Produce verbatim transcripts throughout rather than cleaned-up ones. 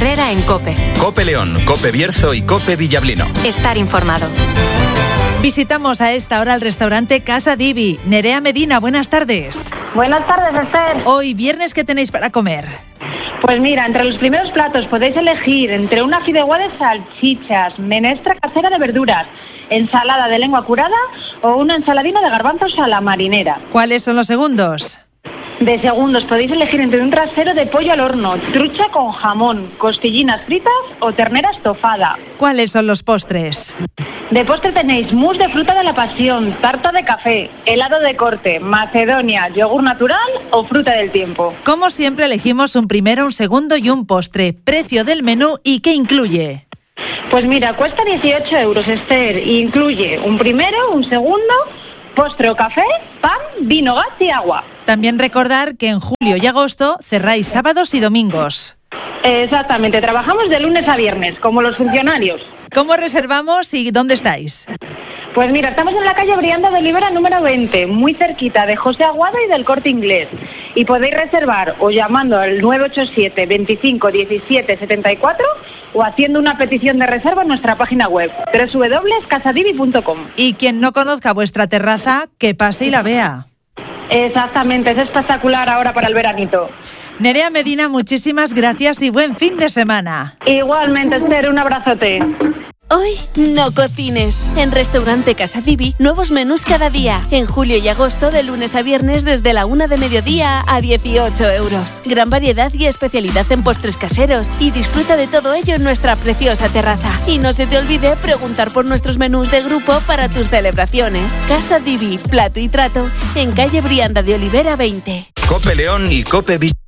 Herrera en COPE. COPE León, COPE Bierzo y COPE Villablino. Estar informado. Visitamos a esta hora el restaurante Casa Divi. Nerea Medina, buenas tardes. Buenas tardes, Esther. Hoy, viernes, ¿qué tenéis para comer? Pues mira, entre los primeros platos podéis elegir entre una fideuá de salchichas, menestra casera de verduras, ensalada de lengua curada o una ensaladina de garbanzos a la marinera. ¿Cuáles son los segundos? De segundos podéis elegir entre un trasero de pollo al horno, trucha con jamón, costillinas fritas o ternera estofada. ¿Cuáles son los postres? De postre tenéis mousse de fruta de la pasión, tarta de café, helado de corte, macedonia, yogur natural o fruta del tiempo. Como siempre, elegimos un primero, un segundo y un postre. Precio del menú y ¿qué incluye? Pues mira, cuesta dieciocho euros, Esther, y incluye un primero, un segundo, postre o café, pan, vino, gas y agua. También recordar que en julio y agosto cerráis sábados y domingos. Exactamente, trabajamos de lunes a viernes, como los funcionarios. ¿Cómo reservamos y dónde estáis? Pues mira, estamos en la calle Brianda de Olivera número veinte, muy cerquita de José Aguado y del Corte Inglés. Y podéis reservar o llamando al nueve ocho siete, veinticinco, diecisiete, setenta y cuatro o haciendo una petición de reserva en nuestra página web doble u doble u doble u punto casadivi punto com. Y quien no conozca vuestra terraza, que pase y la vea. Exactamente, es espectacular ahora para el veranito. Nerea Medina, muchísimas gracias y buen fin de semana. Igualmente, Esther, un abrazote. Hoy no cocines. En Restaurante Casa Divi, nuevos menús cada día. En julio y agosto, de lunes a viernes, desde la una de mediodía a dieciocho euros. Gran variedad y especialidad en postres caseros. Y disfruta de todo ello en nuestra preciosa terraza. Y no se te olvide preguntar por nuestros menús de grupo para tus celebraciones. Casa Divi, plato y trato, en calle Brianda de Olivera veinte. COPE León y COPE Villablino.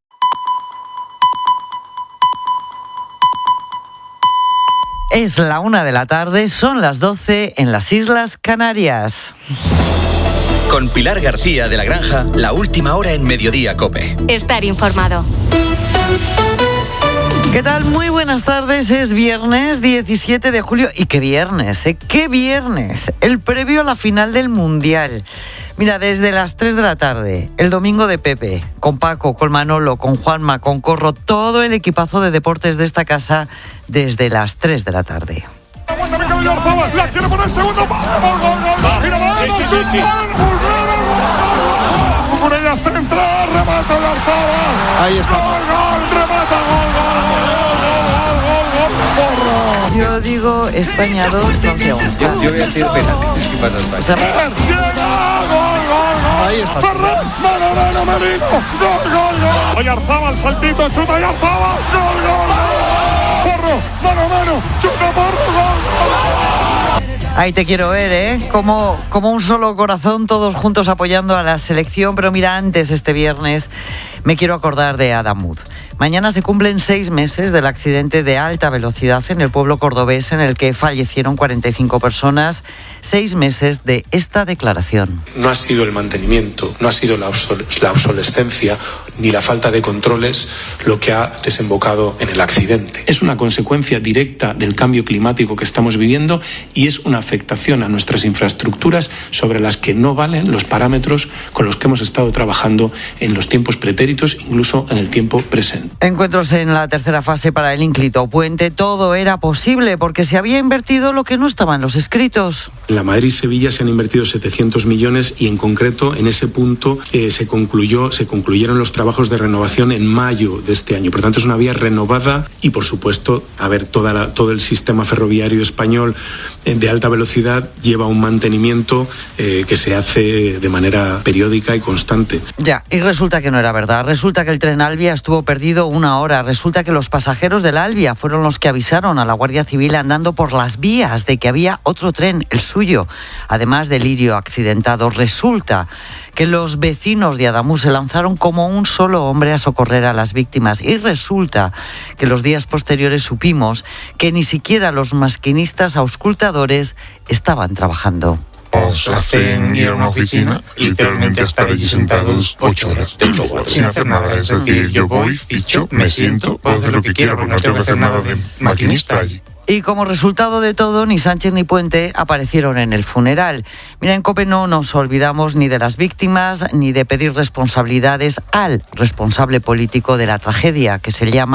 Es la una de la tarde, son las doce en las Islas Canarias. Con Pilar García de la Granja, la última hora en Mediodía COPE. Estar informado. ¿Qué tal? Muy buenas tardes, es viernes diecisiete de julio. ¿Y qué viernes? ¿eh? ¿Qué viernes? El previo a la final del Mundial. Mira, desde las tres de la tarde, el domingo de Pepe, con Paco, con Manolo, con Juanma, con Corro, todo el equipazo de deportes de esta casa desde las tres de la tarde. La quiere poner segundo. Sí, sí, sí. Por ella central, remata de Arzaba. Ahí está. Gol, gol, remata, gol, gol, gol, gol, gol, gol. Yo digo España dos, Francia uno. Yo, yo voy a decir penalti. ¿Qué pasa España? O sea, Llega, gol, gol, gol. Ahí está. Ferran, mano, mano, Merino. Gol, gol, gol. Oye, Arzaba, el saltito, chuta y Arzaba. Gol, gol, gol. Porro, mano, mano, chuta, porro, gol, gol. ahí te quiero ver, ¿eh? Como, como un solo corazón, todos juntos apoyando a la selección. Pero mira, antes, este viernes, me quiero acordar de Adam Wood. Mañana se cumplen seis meses del accidente de alta velocidad en el pueblo cordobés en el que fallecieron cuarenta y cinco personas. Seis meses de esta declaración. No ha sido el mantenimiento, no ha sido la, obsol- la obsolescencia ni la falta de controles lo que ha desembocado en el accidente. Es una consecuencia directa del cambio climático que estamos viviendo y es una afectación a nuestras infraestructuras sobre las que no valen los parámetros con los que hemos estado trabajando en los tiempos pretéritos, incluso en el tiempo presente. Encuentros en la tercera fase para el ínclito puente. Todo era posible porque se había invertido lo que no estaba en los escritos. En la Madrid-Sevilla se han invertido setecientos millones y en concreto en ese punto eh, se concluyó, se concluyeron los trabajos de renovación en mayo de este año. Por tanto, es una vía renovada y, por supuesto, a ver, toda la, todo el sistema ferroviario español eh, de alta velocidad lleva un mantenimiento eh, que se hace de manera periódica y constante. Ya, y resulta que no era verdad. Resulta que el tren Albia estuvo perdido una hora. Resulta que los pasajeros del Albia fueron los que avisaron a la Guardia Civil andando por las vías de que había otro tren, el suyo, además del lirio accidentado. Resulta que los vecinos de Adamuz se lanzaron como un solo hombre a socorrer a las víctimas. Y resulta que los días posteriores supimos que ni siquiera los maquinistas auscultadores estaban trabajando. Os hacen ir a una oficina, literalmente a estar allí sentados ocho horas, sin hacer nada. Es decir, yo voy, ficho, me siento, puedo hacer lo que quiera, porque no tengo que hacer nada de maquinista allí. Y como resultado de todo, ni Sánchez ni Puente aparecieron en el funeral. Mira, en COPE no nos olvidamos ni de las víctimas ni de pedir responsabilidades al responsable político de la tragedia, que se llama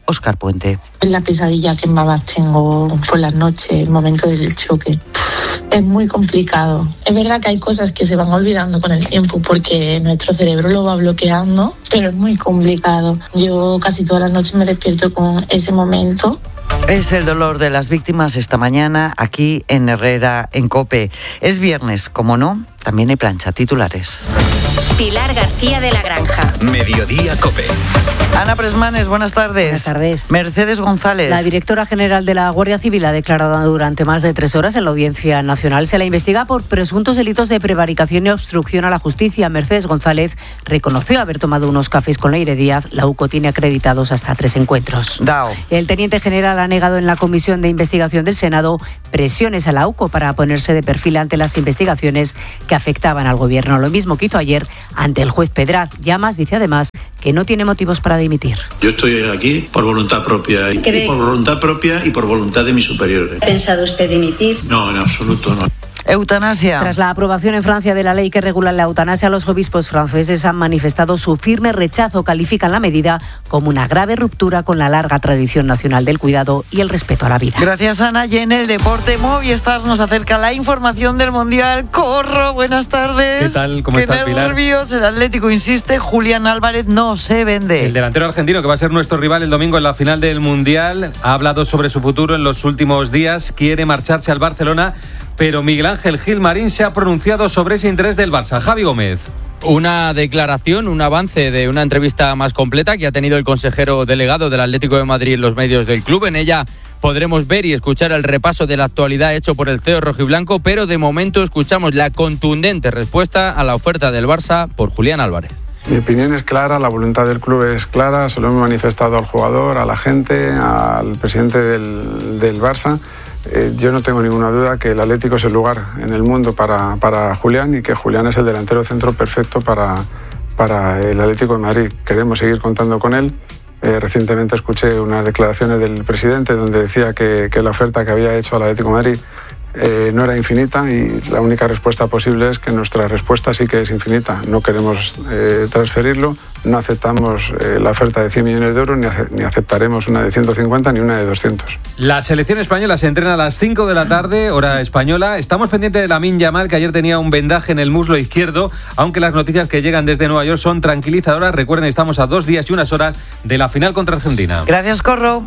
Óscar Puente. La pesadilla que más tengo fue la noche, el momento del choque. Es muy complicado. Es verdad que hay cosas que se van olvidando con el tiempo porque nuestro cerebro lo va bloqueando, pero es muy complicado. Yo casi todas las noches me despierto con ese momento. Es el dolor de las víctimas esta mañana aquí en Herrera, en COPE. Es viernes, como no, también hay plancha. Titulares. Pilar García de la Granja. Mediodía COPE. Ana Presmanes, buenas tardes. Buenas tardes. Mercedes González. La directora general de la Guardia Civil ha declarado durante más de tres horas en la Audiencia Nacional. Se la investiga por presuntos delitos de prevaricación y obstrucción a la justicia. Mercedes González reconoció haber tomado unos cafés con Leire Díaz. La U C O tiene acreditados hasta tres encuentros. Dao. El teniente general ha negado en la Comisión de Investigación del Senado presiones a la U C O para ponerse de perfil ante las investigaciones que afectaban al Gobierno. Lo mismo que hizo ayer ante el juez Pedraz. Llamas dice además que no tiene motivos para dimitir. Yo estoy aquí por voluntad propia, y, y por voluntad propia y por voluntad de mis superiores. ¿Ha pensado usted dimitir? No, en absoluto no. Eutanasia. Tras la aprobación en Francia de la ley que regula la eutanasia, los obispos franceses han manifestado su firme rechazo. Califican la medida como una grave ruptura con la larga tradición nacional del cuidado y el respeto a la vida. Gracias, Ana. Y en el deporte, Movistar nos acerca la información del Mundial. Corro, buenas tardes. ¿Qué tal? ¿Cómo Qué estás, Pilar? nervios. El Atlético insiste, Julián Álvarez no se vende. El delantero argentino, que va a ser nuestro rival el domingo en la final del Mundial, ha hablado sobre su futuro en los últimos días. Quiere marcharse al Barcelona, pero Miguel Ángel Gilmarín se ha pronunciado sobre ese interés del Barça. Javi Gómez. Una declaración, un avance de una entrevista más completa que ha tenido el consejero delegado del Atlético de Madrid en los medios del club. En ella podremos ver y escuchar el repaso de la actualidad hecho por el C E O rojiblanco, pero de momento escuchamos la contundente respuesta a la oferta del Barça por Julián Álvarez. Mi opinión es clara, la voluntad del club es clara, se lo hemos manifestado al jugador, a la gente, al presidente del, del Barça. Eh, yo no tengo ninguna duda que el Atlético es el lugar en el mundo para, para Julián y que Julián es el delantero centro perfecto para, para el Atlético de Madrid. Queremos seguir contando con él. Eh, recientemente escuché unas declaraciones del presidente donde decía que, que la oferta que había hecho al Atlético de Madrid Eh, no era infinita y la única respuesta posible es que nuestra respuesta sí que es infinita. No queremos eh, transferirlo, no aceptamos eh, la oferta de cien millones de euros ni, ace- ni aceptaremos una de ciento cincuenta ni una de doscientos. La selección española se entrena a las cinco de la tarde, hora española. Estamos pendientes de Lamine Yamal, que ayer tenía un vendaje en el muslo izquierdo, aunque las noticias que llegan desde Nueva York son tranquilizadoras. Recuerden, estamos a dos días y unas horas de la final contra Argentina. Gracias, Corro.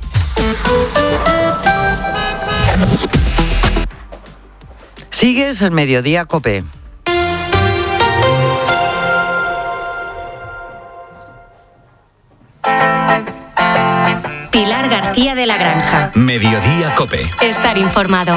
Sigues el Mediodía COPE. Pilar García de la Granja. Mediodía COPE. Estar informado.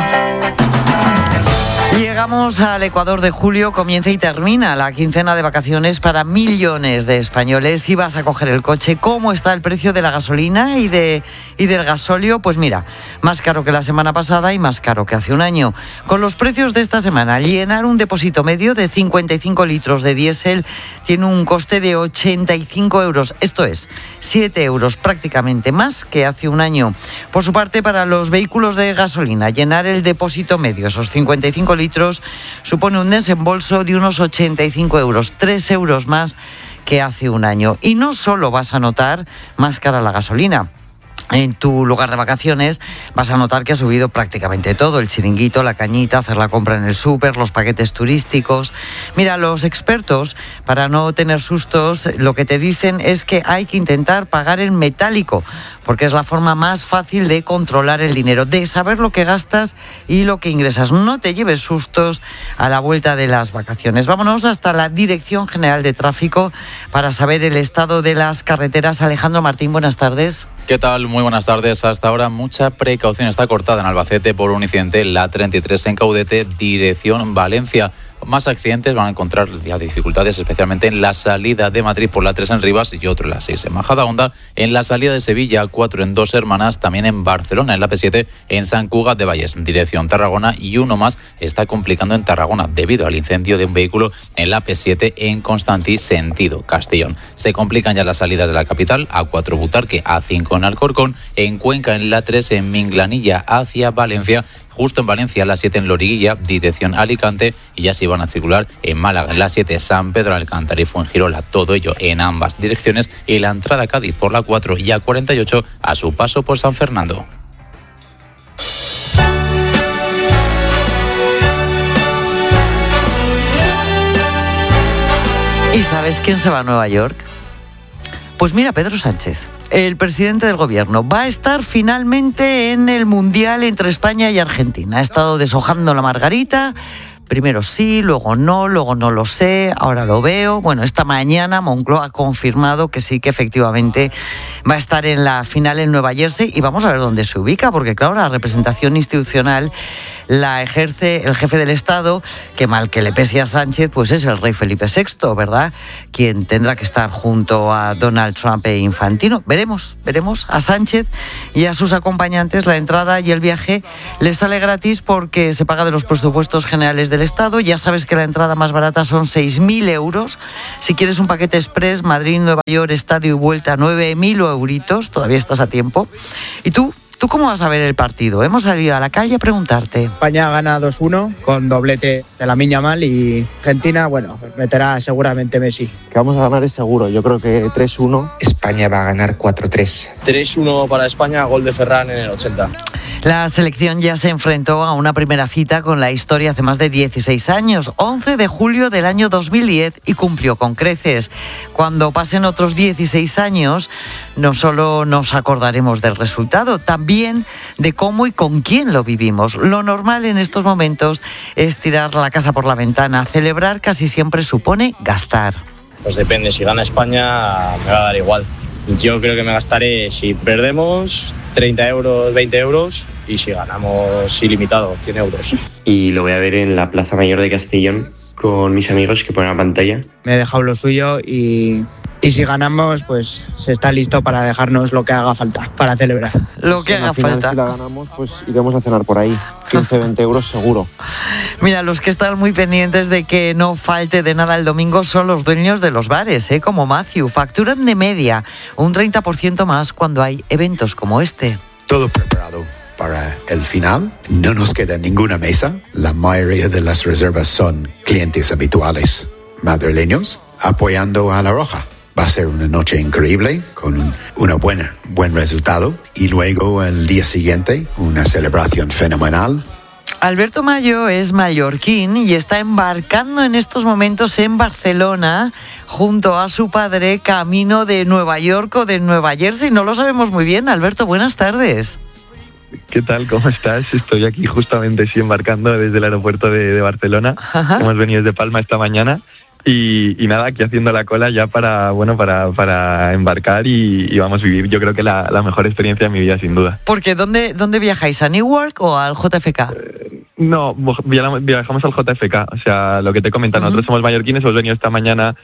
Llegamos al Ecuador de julio, comienza y termina la quincena de vacaciones para millones de españoles. Si vas a coger el coche, ¿cómo está el precio de la gasolina y, de, y del gasóleo? Pues mira, más caro que la semana pasada y más caro que hace un año. Con los precios de esta semana, llenar un depósito medio de cincuenta y cinco litros de diésel tiene un coste de ochenta y cinco euros. Esto es, siete euros prácticamente más que hace un año. Por su parte, para los vehículos de gasolina, llenar el depósito medio, esos cincuenta y cinco litros, supone un desembolso de unos ochenta y cinco euros, tres euros más que hace un año. Y no solo vas a notar más cara la gasolina. En tu lugar de vacaciones vas a notar que ha subido prácticamente todo, el chiringuito, la cañita, hacer la compra en el súper, los paquetes turísticos. Mira, los expertos, para no tener sustos, lo que te dicen es que hay que intentar pagar en metálico, porque es la forma más fácil de controlar el dinero, de saber lo que gastas y lo que ingresas. No te lleves sustos a la vuelta de las vacaciones. Vámonos hasta la Dirección General de Tráfico para saber el estado de las carreteras. Alejandro Martín, buenas tardes. ¿Qué tal? Muy buenas tardes. Hasta ahora mucha precaución está cortada en Albacete por un incidente en la treinta y tres en Caudete, dirección Valencia. Más accidentes van a encontrar ya dificultades, especialmente en la salida de Madrid por la tres en Rivas y otro en la seis en Majadahonda, en la salida de Sevilla, cuatro en Dos Hermanas, también en Barcelona, en la P siete, en Sant Cugat de Vallès, dirección Tarragona, y uno más está complicando en Tarragona debido al incendio de un vehículo en la P siete en Constantí, sentido Castellón. Se complican ya las salidas de la capital, A cuatro Butarque, A cinco en Alcorcón, en Cuenca en la tres en Minglanilla hacia Valencia justo en Valencia, la siete en Loriguilla, dirección Alicante, y ya se iban a circular en Málaga, en la siete San Pedro Alcántara y Fuengirola, todo ello en ambas direcciones, y la entrada a Cádiz por la cuatro y A cuarenta y ocho a su paso por San Fernando. ¿Y sabes quién se va a Nueva York? Pues mira, Pedro Sánchez, el presidente del gobierno, va a estar finalmente en el Mundial entre España y Argentina. Ha estado deshojando la margarita. Primero sí, luego no, luego no lo sé, ahora lo veo. Bueno, esta mañana Moncloa ha confirmado que sí, que efectivamente va a estar en la final en Nueva Jersey, y vamos a ver dónde se ubica, porque claro, la representación institucional la ejerce el jefe del Estado, que mal que le pese a Sánchez, pues es el rey Felipe sexto, ¿verdad? Quien tendrá que estar junto a Donald Trump e Infantino. Veremos, veremos a Sánchez y a sus acompañantes. La entrada y el viaje les sale gratis porque se paga de los presupuestos generales del Estado. Ya sabes que la entrada más barata son seis mil euros. Si quieres un paquete express, Madrid, Nueva York, estadio y vuelta, nueve mil euritos. Todavía estás a tiempo. ¿Y tú? ¿Tú cómo vas a ver el partido? Hemos salido a la calle a preguntarte. España gana dos uno con doblete de Lamine Yamal, y Argentina, bueno, meterá seguramente Messi. Que vamos a ganar es seguro, yo creo que tres uno. España va a ganar cuatro tres. tres uno para España, gol de Ferran en el ochenta. La selección ya se enfrentó a una primera cita con la historia hace más de dieciséis años, once de julio del año dos mil diez, y cumplió con creces. Cuando pasen otros dieciséis años, no solo nos acordaremos del resultado, también de cómo y con quién lo vivimos. Lo normal en estos momentos es tirar la casa por la ventana. Celebrar casi siempre supone gastar. Pues depende, si gana España me va a dar igual. Yo creo que me gastaré, si perdemos, treinta euros, veinte euros, y si ganamos ilimitado, cien euros. Y lo voy a ver en la Plaza Mayor de Castellón con mis amigos que ponen la pantalla. Me he dejado lo suyo y, y si ganamos, pues se está listo para dejarnos lo que haga falta para celebrar. Lo que haga final, falta. Si la ganamos, pues iremos a cenar por ahí. quince, veinte euros seguro. Mira, los que están muy pendientes de que no falte de nada el domingo son los dueños de los bares, ¿eh? Como Matthew. Facturan de media un treinta por ciento más cuando hay eventos como este. Todo preparado para el final. No nos queda ninguna mesa. La mayoría de las reservas son clientes habituales madrileños apoyando a La Roja. Va a ser una noche increíble con un una buena, buen resultado, y luego el día siguiente una celebración fenomenal. Alberto Mayo es mallorquín y está embarcando en estos momentos en Barcelona junto a su padre, camino de Nueva York o de Nueva Jersey. No lo sabemos muy bien. Alberto, buenas tardes. ¿Qué tal? ¿Cómo estás? Estoy aquí justamente sí, embarcando desde el aeropuerto de, de Barcelona. Ajá. Hemos venido desde Palma esta mañana. Y, y nada, aquí haciendo la cola ya para bueno para, para embarcar y, y vamos a vivir, yo creo que la, la mejor experiencia de mi vida, sin duda. Porque ¿dónde, dónde viajáis? ¿A Newark o al J F K? Eh, no, viajamos al J F K, o sea, lo que te comento, uh-huh. Nosotros somos mallorquines, hemos venido esta mañana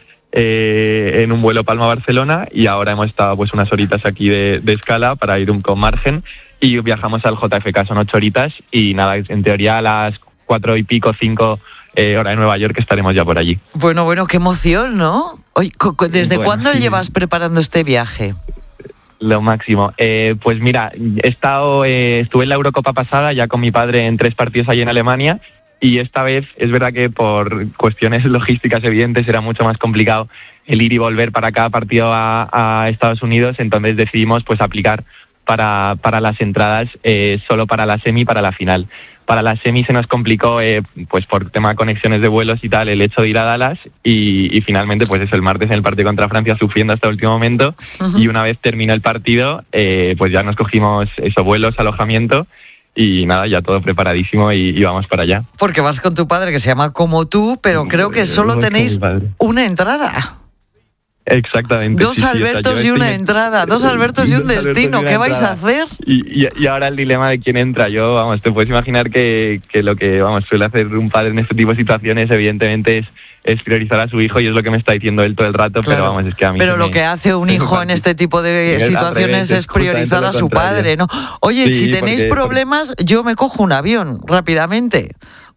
eh, en un vuelo Palma-Barcelona y ahora hemos estado pues unas horitas aquí de, de escala para ir un, con margen, y viajamos al J F K, son ocho horitas y nada, en teoría a las cuatro y pico, cinco... Eh, hora de Nueva York, estaremos ya por allí. Bueno, bueno, qué emoción, ¿no? Oye, ¿desde bueno, cuándo sí. llevas preparando este viaje? Lo máximo. Eh, pues mira, he estado, eh, estuve en la Eurocopa pasada ya con mi padre en tres partidos allí en Alemania, y esta vez es verdad que por cuestiones logísticas evidentes era mucho más complicado el ir y volver para cada partido a, a Estados Unidos, entonces decidimos pues aplicar para, para las entradas eh, solo para la semi y para la final. Para la semi se nos complicó, eh, pues por tema de conexiones de vuelos y tal, el hecho de ir a Dallas y, y finalmente, pues es el martes en el partido contra Francia sufriendo hasta el último momento. Uh-huh. Y una vez terminó el partido, eh, pues ya nos cogimos esos vuelos, alojamiento y nada, ya todo preparadísimo y, y vamos para allá. Porque vas con tu padre que se llama como tú, pero creo que solo tenéis una entrada. Exactamente. Dos sí, Albertos sí, y una entrada, dos Albertos y un destino. ¿Qué vais a hacer? Y, y, y ahora el dilema de quién entra. Yo, vamos, te puedes imaginar que, que lo que vamos suele hacer un padre en este tipo de situaciones, evidentemente, es, es priorizar a su hijo, y es lo que me está diciendo él todo el rato, claro. Pero vamos, es que a mí... Pero lo me, que hace un hijo en este tipo de situaciones es priorizar a su padre, ¿no? Oye, sí, si tenéis porque, problemas, yo me cojo un avión rápidamente.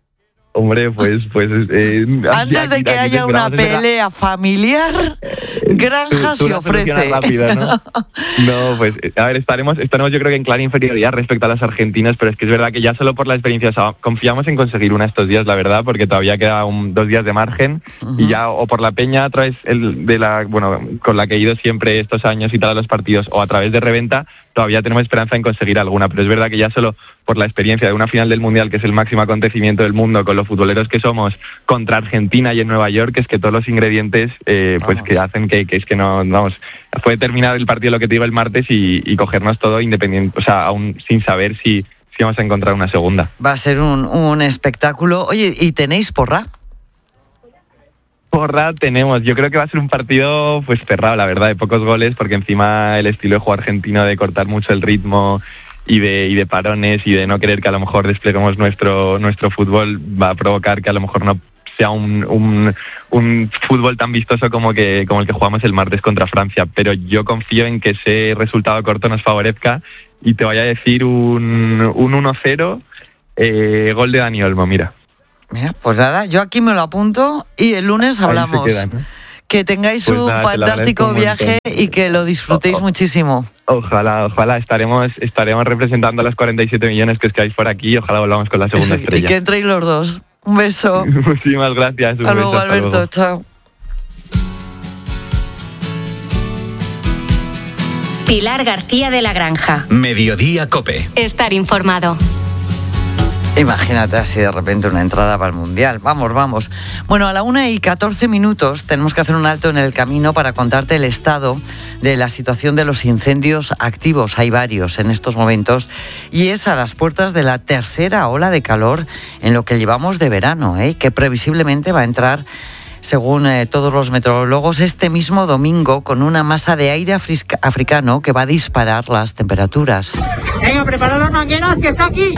Hombre, pues... pues eh, Antes aquí- de que aquí te haya una esperamos, es verdad. pelea familiar, Granja Tú- tú se la ofrece. solucionas rápido, ¿no? No, pues a ver, estaremos, estaremos yo creo que en clara inferioridad respecto a las argentinas, pero es que es verdad que ya solo por la experiencia, o sea, confiamos en conseguir una estos días, la verdad, porque todavía queda un, dos días de margen y ya o por la peña a través el, de la, bueno, con la que he ido siempre estos años y tal a los partidos o a través de reventa, todavía tenemos esperanza en conseguir alguna, pero es verdad que ya solo por la experiencia de una final del Mundial, que es el máximo acontecimiento del mundo, con los futboleros que somos, contra Argentina y en Nueva York, es que todos los ingredientes eh, pues que hacen que, que es que no, vamos, puede terminar el partido lo que te digo el martes y, y cogernos todo independiente, o sea, aún sin saber si, si vamos a encontrar una segunda. Va a ser un, un espectáculo. Oye, ¿y tenéis porra? Porra tenemos, yo creo que va a ser un partido pues cerrado, la verdad, de pocos goles, porque encima el estilo de juego argentino de cortar mucho el ritmo y de, y de parones y de no querer que a lo mejor despleguemos nuestro, nuestro fútbol va a provocar que a lo mejor no sea un, un, un fútbol tan vistoso como, que, como el que jugamos el martes contra Francia, pero yo confío en que ese resultado corto nos favorezca y te voy a decir un, un uno cero, eh, gol de Dani Olmo, mira. Mira, pues nada, yo aquí me lo apunto y el lunes hablamos. Ahí se queda, ¿no? Que tengáis Pues un nada, te lo fantástico agradezco un viaje montón. y que lo disfrutéis Oh, oh. muchísimo. Ojalá, ojalá estaremos estaremos representando a los cuarenta y siete millones que estáis por aquí y ojalá volvamos con la segunda Eso, y estrella. que entréis los dos. Un beso. Muchísimas gracias. Un Hasta beso, luego, hasta Alberto. luego. Chao. Pilar García de la Granja. Mediodía Cope. Estar informado. Imagínate así de repente una entrada para el Mundial. Vamos, vamos. Bueno, a la una y catorce minutos tenemos que hacer un alto en el camino para contarte el estado de la situación de los incendios activos. Hay varios en estos momentos y es a las puertas de la tercera ola de calor en lo que llevamos de verano, ¿eh? Que previsiblemente va a entrar, según eh, todos los meteorólogos, este mismo domingo con una masa de aire afrisca- africano que va a disparar las temperaturas. Venga, preparad las mangueras que está aquí.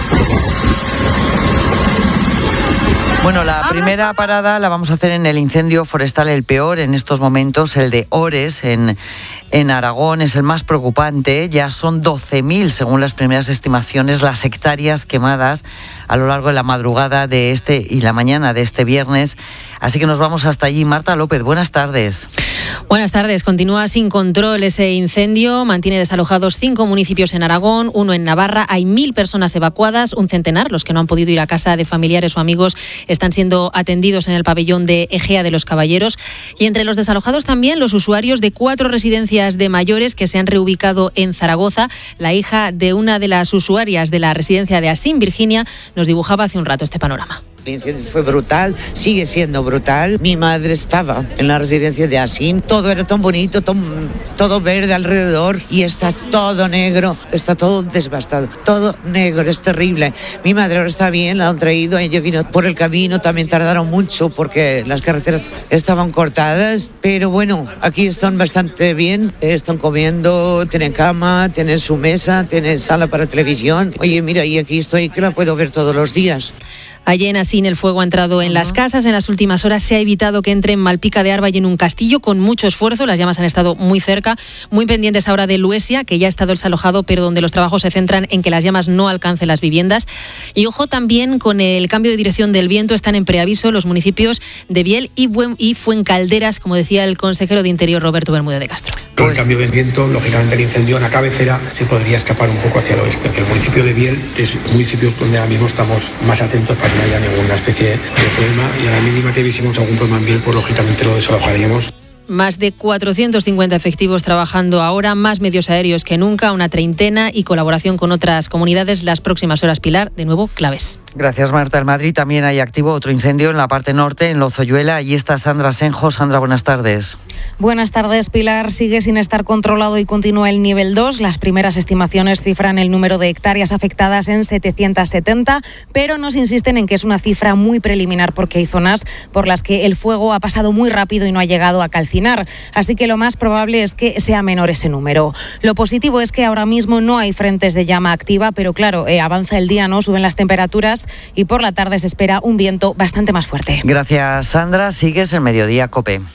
Bueno, la primera parada la vamos a hacer en el incendio forestal, el peor en estos momentos, el de Ores, en, en Aragón, es el más preocupante. Ya son doce mil, según las primeras estimaciones, las hectáreas quemadas a lo largo de la madrugada de este y la mañana de este viernes. Así que nos vamos hasta allí. Marta López, buenas tardes. Buenas tardes. Continúa sin control ese incendio. Mantiene desalojados cinco municipios en Aragón, uno en Navarra. Hay mil personas evacuadas, un centenar. Los que no han podido ir a casa de familiares o amigos están siendo atendidos en el pabellón de Egea de los Caballeros. Y entre los desalojados también los usuarios de cuatro residencias de mayores que se han reubicado en Zaragoza. La hija de una de las usuarias de la residencia de Asín, Virginia, nos dibujaba hace un rato este panorama. El incendio fue brutal, sigue siendo brutal. Mi madre estaba en la residencia de Asín, todo era tan bonito, todo, todo verde alrededor y está todo negro, está todo devastado, todo negro, es terrible. Mi madre ahora está bien, la han traído, ella vino por el camino, también tardaron mucho porque las carreteras estaban cortadas, pero bueno, aquí están bastante bien, están comiendo, tienen cama, tienen su mesa, tienen sala para televisión. Oye, mira, y aquí estoy que la puedo ver todos los días. Allí en Asín el fuego ha entrado en las casas. En las últimas horas se ha evitado que entre en Malpica de Arba y en un castillo con mucho esfuerzo. Las llamas han estado muy cerca, muy pendientes ahora de Luesia, que ya ha estado desalojado, pero donde los trabajos se centran en que las llamas no alcancen las viviendas. Y ojo también con el cambio de dirección del viento. Están en preaviso los municipios de Biel y, Buen, y Fuencalderas, como decía el consejero de Interior Roberto Bermúdez de Castro. Por el cambio del viento, lógicamente el incendio en la cabecera se podría escapar un poco hacia el oeste, hacia el municipio de Biel, que es un municipio donde ahora mismo estamos más atentos para que no haya ninguna especie de problema, y a la mínima que visiéramos algún problema en Biel, pues lógicamente lo desalojaríamos. Más de cuatrocientos cincuenta efectivos trabajando ahora, más medios aéreos que nunca, una treintena y colaboración con otras comunidades. Las próximas horas, Pilar, de nuevo, claves. Gracias, Marta. En Madrid también hay activo otro incendio en la parte norte, en Lozoyuela. Allí está Sandra Senjo. Sandra, buenas tardes. Buenas tardes, Pilar. Sigue sin estar controlado y continúa el nivel dos. Las primeras estimaciones cifran el número de hectáreas afectadas en setecientos setenta, pero nos insisten en que es una cifra muy preliminar porque hay zonas por las que el fuego ha pasado muy rápido y no ha llegado a calcinar. Así que lo más probable es que sea menor ese número. Lo positivo es que ahora mismo no hay frentes de llama activa, pero claro, eh, avanza el día, ¿no? Suben las temperaturas y por la tarde se espera un viento bastante más fuerte. Gracias, Sandra. Sigues el Mediodía COPE.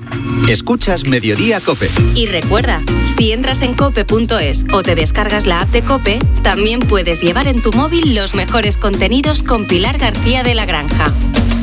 Escuchas Mediodía COPE. Y recuerda, si entras en cope punto es o te descargas la app de COPE, también puedes llevar en tu móvil los mejores contenidos con Pilar García de la Granja.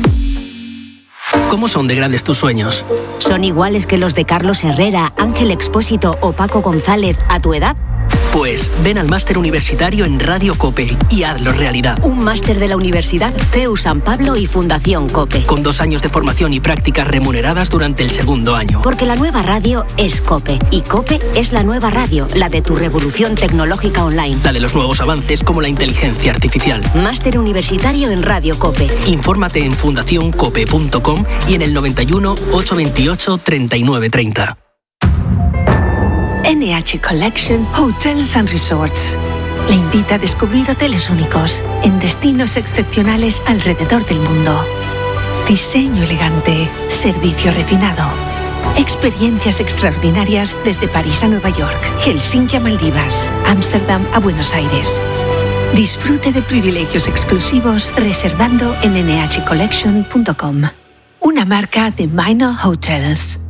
¿Cómo son de grandes tus sueños? ¿Son iguales que los de Carlos Herrera, Ángel Expósito o Paco González a tu edad? Pues ven al máster universitario en Radio COPE y hazlo realidad. Un máster de la Universidad C E U San Pablo y Fundación COPE. Con dos años de formación y prácticas remuneradas durante el segundo año. Porque la nueva radio es COPE. Y COPE es la nueva radio, la de tu revolución tecnológica online. La de los nuevos avances como la inteligencia artificial. Máster universitario en Radio COPE. Infórmate en fundación cope punto com y en el noventa y uno, ochocientos veintiocho, treinta y nueve treinta. N H Collection Hotels and Resorts le invita a descubrir hoteles únicos en destinos excepcionales alrededor del mundo. Diseño elegante, servicio refinado, experiencias extraordinarias desde París a Nueva York, Helsinki a Maldivas, Ámsterdam a Buenos Aires. Disfrute de privilegios exclusivos reservando en ene hache collection punto com, una marca de Minor Hotels.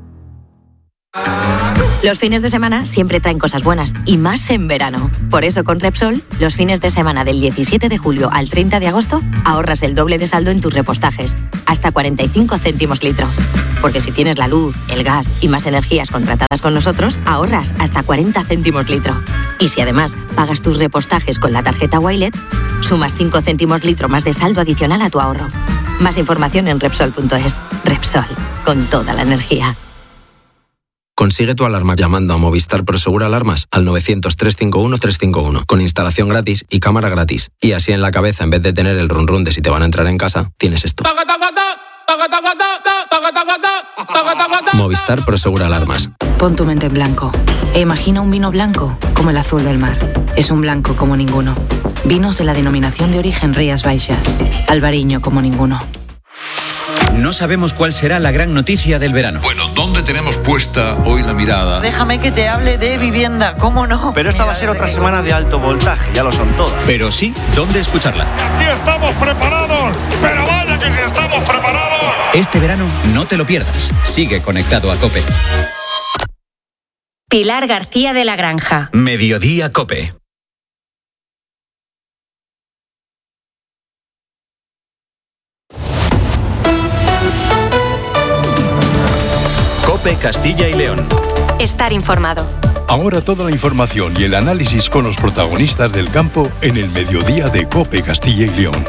Los fines de semana siempre traen cosas buenas, y más en verano. Por eso con Repsol, los fines de semana del diecisiete de julio al treinta de agosto, ahorras el doble de saldo en tus repostajes, hasta cuarenta y cinco céntimos litro. Porque si tienes la luz, el gas y más energías contratadas con nosotros, ahorras hasta cuarenta céntimos litro. Y si además pagas tus repostajes con la tarjeta Wilet, sumas cinco céntimos litro más de saldo adicional a tu ahorro. Más información en Repsol punto es. Repsol, con toda la energía. Consigue tu alarma llamando a Movistar Prosegur Alarmas al novecientos, trescientos cincuenta y uno, trescientos cincuenta y uno con instalación gratis y cámara gratis. Y así en la cabeza, en vez de tener el run run de si te van a entrar en casa, tienes esto. Movistar Prosegur Alarmas. Pon tu mente en blanco e imagina un vino blanco como el azul del mar. Es un blanco como ninguno. Vinos de la denominación de origen Rías Baixas. Albariño como ninguno. No sabemos cuál será la gran noticia del verano. Bueno, ¿dónde tenemos puesta hoy la mirada? Déjame que te hable de vivienda, ¿cómo no? Pero esta va a ser otra semana de alto voltaje, ya lo son todas. Pero sí, ¿dónde escucharla? ¡Aquí estamos preparados! ¡Pero vaya que sí estamos preparados! Este verano no te lo pierdas. Sigue conectado a COPE. Pilar García de la Granja. Mediodía COPE. COPE Castilla y León. Estar informado. Ahora toda la información y el análisis con los protagonistas del campo en el mediodía de COPE Castilla y León.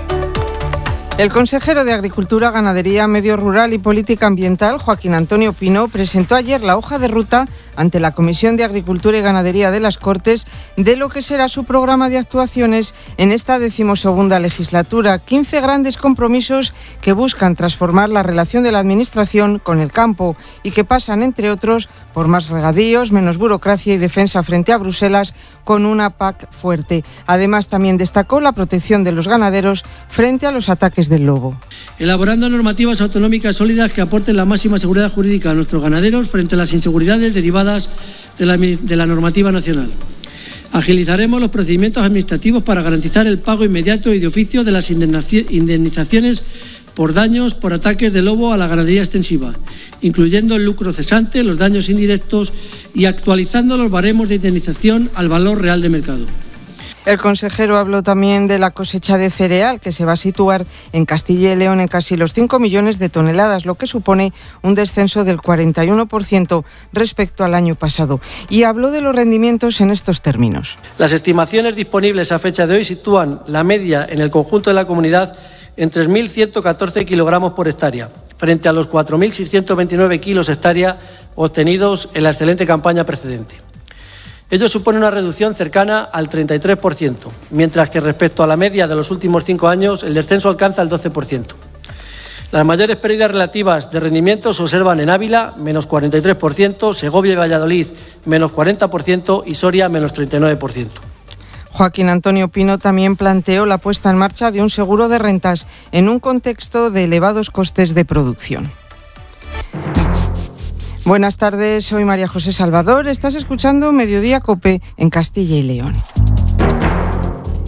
El consejero de Agricultura, Ganadería, Medio Rural y Política Ambiental, Joaquín Antonio Pino, presentó ayer la hoja de ruta ante la Comisión de Agricultura y Ganadería de las Cortes de lo que será su programa de actuaciones en esta decimosegunda legislatura. quince grandes compromisos que buscan transformar la relación de la Administración con el campo y que pasan, entre otros, por más regadíos, menos burocracia y defensa frente a Bruselas con una P A C fuerte. Además, también destacó la protección de los ganaderos frente a los ataques del lobo. Elaborando normativas autonómicas sólidas que aporten la máxima seguridad jurídica a nuestros ganaderos frente a las inseguridades derivadas de la, de la normativa nacional. Agilizaremos los procedimientos administrativos para garantizar el pago inmediato y de oficio de las indemnizaciones por daños por ataques de lobo a la ganadería extensiva, incluyendo el lucro cesante, los daños indirectos y actualizando los baremos de indemnización al valor real de mercado. El consejero habló también de la cosecha de cereal, que se va a situar en Castilla y León en casi los cinco millones de toneladas, lo que supone un descenso del cuarenta y uno por ciento respecto al año pasado. Y habló de los rendimientos en estos términos. Las estimaciones disponibles a fecha de hoy sitúan la media en el conjunto de la comunidad en tres mil ciento catorce kilogramos por hectárea, frente a los cuatro mil seiscientos veintinueve kilos hectárea obtenidos en la excelente campaña precedente. Ello supone una reducción cercana al treinta y tres por ciento, mientras que respecto a la media de los últimos cinco años el descenso alcanza el doce por ciento. Las mayores pérdidas relativas de rendimiento se observan en Ávila, menos cuarenta y tres por ciento, Segovia y Valladolid, menos cuarenta por ciento y Soria, menos treinta y nueve por ciento. Joaquín Antonio Pino también planteó la puesta en marcha de un seguro de rentas en un contexto de elevados costes de producción. Buenas tardes, soy María José Salvador. Estás escuchando Mediodía COPE en Castilla y León.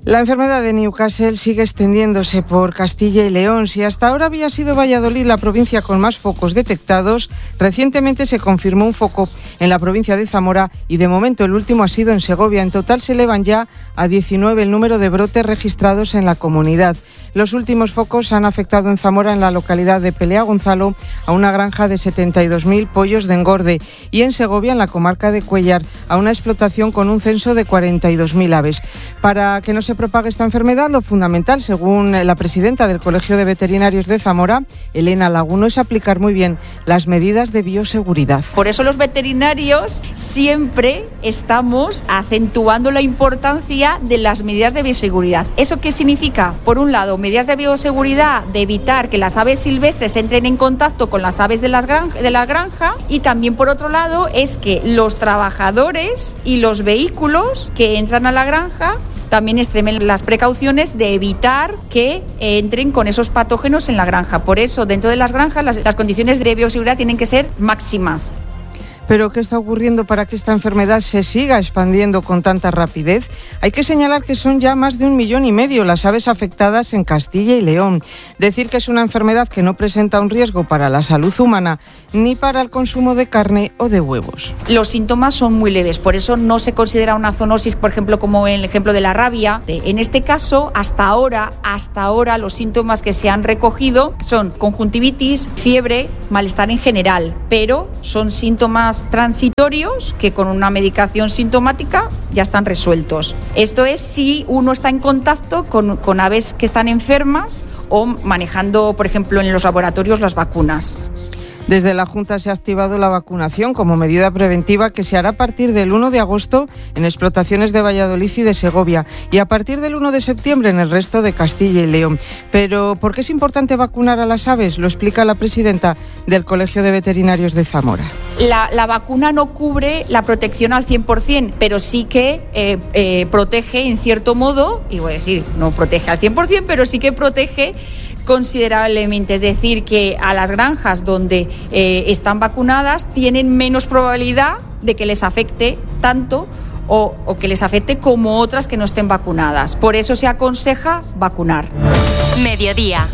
La enfermedad de Newcastle sigue extendiéndose por Castilla y León. Si hasta ahora había sido Valladolid la provincia con más focos detectados, recientemente se confirmó un foco en la provincia de Zamora y de momento el último ha sido en Segovia. En total se elevan ya a diecinueve el número de brotes registrados en la comunidad. Los últimos focos han afectado en Zamora, en la localidad de Pelea Gonzalo, a una granja de setenta y dos mil pollos de engorde, y en Segovia, en la comarca de Cuéllar, a una explotación con un censo de cuarenta y dos mil aves. Para que no se propague esta enfermedad, lo fundamental, según la presidenta del Colegio de Veterinarios de Zamora, Elena Laguno, es aplicar muy bien las medidas de bioseguridad. Por eso los veterinarios siempre estamos acentuando la importancia de las medidas de bioseguridad. ¿Eso qué significa? Por un lado, medidas de bioseguridad, de evitar que las aves silvestres entren en contacto con las aves de la granja, de la granja y también, por otro lado, es que los trabajadores y los vehículos que entran a la granja también extremen las precauciones de evitar que entren con esos patógenos en la granja. Por eso, dentro de las granjas, las, las condiciones de bioseguridad tienen que ser máximas. ¿Pero qué está ocurriendo para que esta enfermedad se siga expandiendo con tanta rapidez? Hay que señalar que son ya más de un millón y medio las aves afectadas en Castilla y León. Decir que es una enfermedad que no presenta un riesgo para la salud humana ni para el consumo de carne o de huevos. Los síntomas son muy leves, por eso no se considera una zoonosis, por ejemplo, como en el ejemplo de la rabia. En este caso, hasta ahora, hasta ahora los síntomas que se han recogido son conjuntivitis, fiebre, malestar en general, pero son síntomas transitorios que con una medicación sintomática ya están resueltos. Esto es si uno está en contacto con, con aves que están enfermas o manejando, por ejemplo, en los laboratorios las vacunas. Desde la Junta se ha activado la vacunación como medida preventiva que se hará a partir del uno de agosto en explotaciones de Valladolid y de Segovia y a partir del uno de septiembre en el resto de Castilla y León. Pero, ¿por qué es importante vacunar a las aves? Lo explica la presidenta del Colegio de Veterinarios de Zamora. La, la vacuna no cubre la protección al cien por ciento, pero sí que eh, eh, protege en cierto modo, y voy a decir, no protege al cien por ciento, pero sí que protege considerablemente, es decir, que a las granjas donde eh, están vacunadas tienen menos probabilidad de que les afecte tanto o, o que les afecte como otras que no estén vacunadas. Por eso se aconseja vacunar. Mediodía.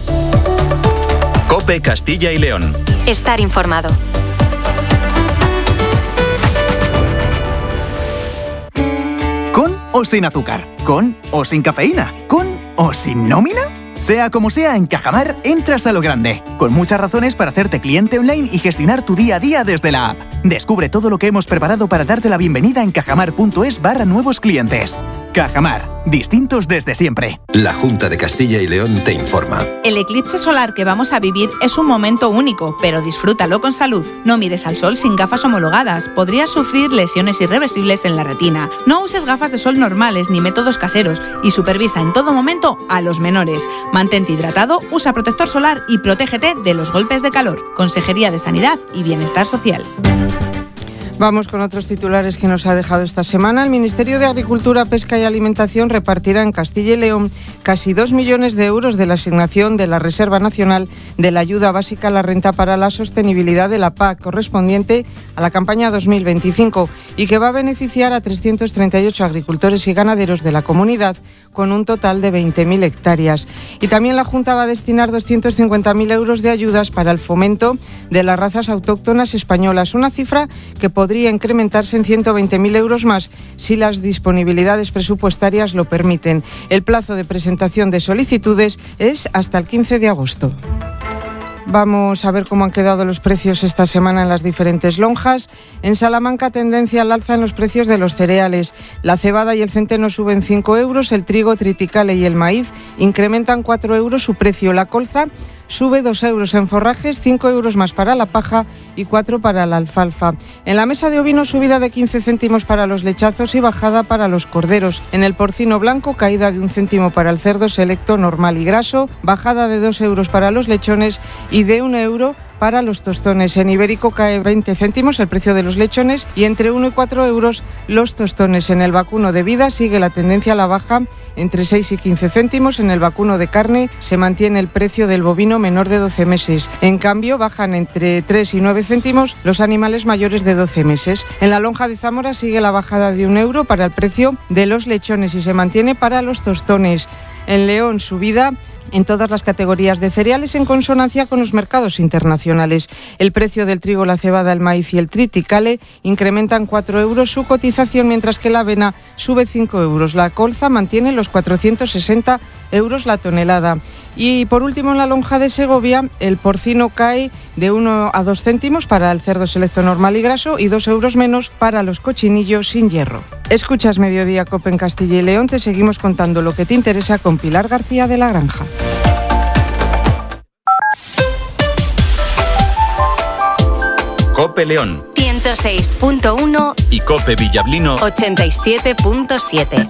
COPE Castilla y León. Estar informado. ¿Con o sin azúcar? ¿Con o sin cafeína? ¿Con o sin nómina? Sea como sea, en Cajamar entras a lo grande, con muchas razones para hacerte cliente online y gestionar tu día a día desde la app. Descubre todo lo que hemos preparado para darte la bienvenida en cajamar.es barra nuevos clientes. Cajamar, distintos desde siempre. La Junta de Castilla y León te informa. El eclipse solar que vamos a vivir es un momento único, pero disfrútalo con salud. No mires al sol sin gafas homologadas, podrías sufrir lesiones irreversibles en la retina. No uses gafas de sol normales ni métodos caseros y supervisa en todo momento a los menores. Mantente hidratado, usa protector solar y protégete de los golpes de calor. Consejería de Sanidad y Bienestar Social. Vamos con otros titulares que nos ha dejado esta semana. El Ministerio de Agricultura, Pesca y Alimentación repartirá en Castilla y León casi dos millones de euros de la asignación de la Reserva Nacional de la Ayuda Básica a la Renta para la Sostenibilidad de la P A C, correspondiente a la campaña dos mil veinticinco, y que va a beneficiar a trescientos treinta y ocho agricultores y ganaderos de la comunidad, con un total de veinte mil hectáreas. Y también la Junta va a destinar doscientos cincuenta mil euros de ayudas para el fomento de las razas autóctonas españolas, una cifra que podría incrementarse en ciento veinte mil euros más si las disponibilidades presupuestarias lo permiten. El plazo de presentación de solicitudes es hasta el quince de agosto. Vamos a ver cómo han quedado los precios esta semana en las diferentes lonjas. En Salamanca, tendencia al alza en los precios de los cereales. La cebada y el centeno suben cinco euros, el trigo, triticale y el maíz incrementan cuatro euros su precio. La colza sube dos euros en forrajes, cinco euros más para la paja y cuatro para la alfalfa. En la mesa de ovino, subida de quince céntimos para los lechazos y bajada para los corderos. En el porcino blanco, caída de un céntimo para el cerdo selecto, normal y graso, bajada de dos euros para los lechones y de un euro para los tostones. En Ibérico cae veinte céntimos el precio de los lechones y entre uno y cuatro euros los tostones. En el vacuno de vida sigue la tendencia a la baja entre seis y quince céntimos. En el vacuno de carne se mantiene el precio del bovino menor de doce meses. En cambio, bajan entre tres y nueve céntimos los animales mayores de doce meses. En la lonja de Zamora sigue la bajada de un euro para el precio de los lechones y se mantiene para los tostones. En León, subida en todas las categorías de cereales en consonancia con los mercados internacionales. El precio del trigo, la cebada, el maíz y el triticale incrementan cuatro euros su cotización, mientras que la avena sube cinco euros. La colza mantiene los cuatrocientos sesenta euros la tonelada. Y por último, en la lonja de Segovia, el porcino cae de uno a dos céntimos para el cerdo selecto normal y graso y dos euros menos para los cochinillos sin hierro. Escuchas Mediodía Cope en Castilla y León. Te seguimos contando lo que te interesa con Pilar García de la Granja. Cope León ciento seis punto uno y Cope Villablino ochenta y siete punto siete.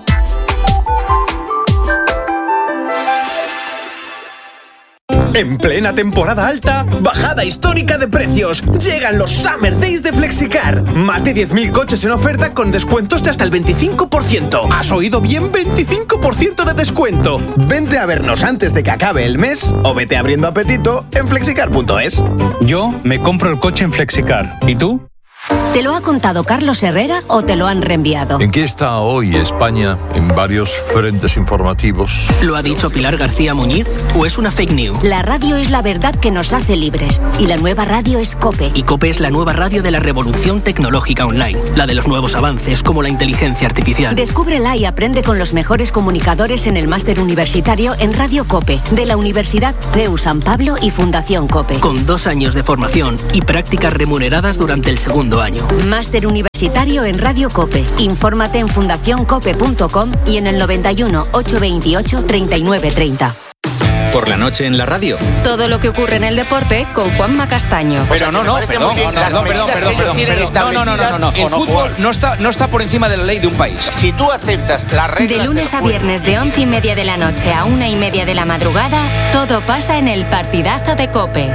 En plena temporada alta, bajada histórica de precios. Llegan los Summer Days de Flexicar. Más de diez mil coches en oferta con descuentos de hasta el veinticinco por ciento. ¿Has oído bien? veinticinco por ciento de descuento. Vente a vernos antes de que acabe el mes o vete abriendo apetito en flexicar punto es. Yo me compro el coche en Flexicar. ¿Y tú? ¿Te lo ha contado Carlos Herrera o te lo han reenviado? ¿En qué está hoy España en varios frentes informativos? ¿Lo ha dicho Pilar García Muñiz o es una fake news? La radio es la verdad que nos hace libres y la nueva radio es COPE. Y COPE es la nueva radio de la revolución tecnológica online, la de los nuevos avances como la inteligencia artificial. Descúbrela y aprende con los mejores comunicadores en el máster universitario en Radio COPE de la Universidad C E U San Pablo y Fundación COPE. Con dos años de formación y prácticas remuneradas durante el segundo año. Máster universitario en Radio COPE. Infórmate en fundación cope punto com y en el noventa y uno, ochocientos veintiocho, treinta y nueve treinta. Por la noche en la radio. Todo lo que ocurre en el deporte con Juanma Castaño. Pero no, no, perdón, perdón, perdón, perdón, perdón, perdón. No, no, no, no, no. El fútbol no está, no está por encima de la ley de un país. Si tú aceptas las reglas. De lunes a viernes de once y media de la noche a una y media de la madrugada, todo pasa en el partidazo de COPE.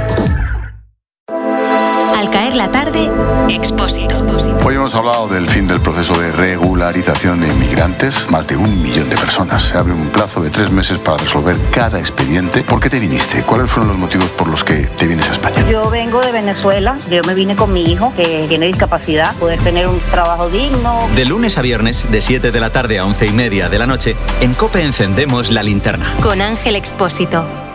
Al caer la tarde, Expósito. Hoy hemos hablado del fin del proceso de regularización de inmigrantes. Más de un millón de personas. Se abre un plazo de tres meses para resolver cada expediente. ¿Por qué te viniste? ¿Cuáles fueron los motivos por los que te vienes a España? Yo vengo de Venezuela. Yo me vine con mi hijo, que tiene discapacidad, poder tener un trabajo digno. De lunes a viernes, de siete de la tarde a once y media de la noche, en COPE encendemos la linterna. Con Ángel Expósito.